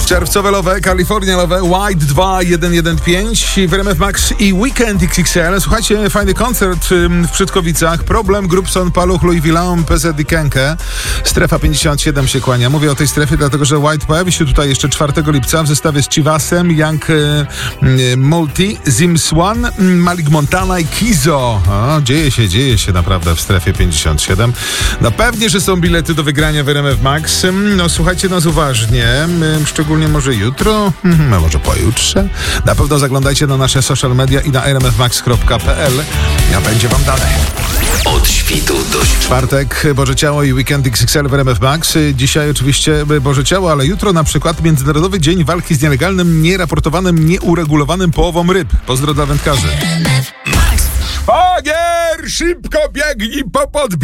Czerwcowe Love, California Love, White 2115 w RMF Max i Weekend XXL. Słuchajcie, fajny koncert w Przytkowicach. Problem grup Son Paluch, Louis Vuitton, PZ i Kenke. Strefa 57 się kłania. Mówię o tej strefie, dlatego że White pojawi się tutaj jeszcze 4 lipca w zestawie z Chivasem, Young Multi, Zims One, Malik Montana i Kizo. O, dzieje się naprawdę w strefie 57. No pewnie, że są bilety do wygrania w RMF Max. No słuchajcie nas uważnie, szczególnie może jutro, może pojutrze. Na pewno zaglądajcie na nasze social media i na rmfmax.pl. Ja będzie wam dane. Od świtu do świtu. Czwartek, Boże Ciało i Weekend XXL w RMF Max. Dzisiaj oczywiście Boże Ciało, ale jutro na przykład Międzynarodowy Dzień Walki z Nielegalnym, Nieraportowanym, Nieuregulowanym Połową Ryb. Pozdro dla wędkarzy. Szwagier, szybko biegnij po podbie...